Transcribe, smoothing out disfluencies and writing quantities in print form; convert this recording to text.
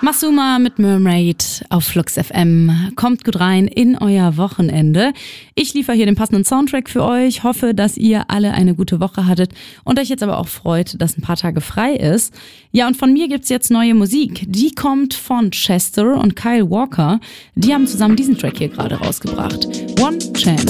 Masuma mit Mermaid auf Flux FM. Kommt gut rein in euer Wochenende. Ich liefere hier den passenden Soundtrack für euch. Hoffe, dass ihr alle eine gute Woche hattet und euch jetzt aber auch freut, dass ein paar Tage frei ist. Ja, und von mir gibt's jetzt neue Musik. Die kommt von Chester und Kyle Walker. Die haben zusammen diesen Track hier gerade rausgebracht. One Chance.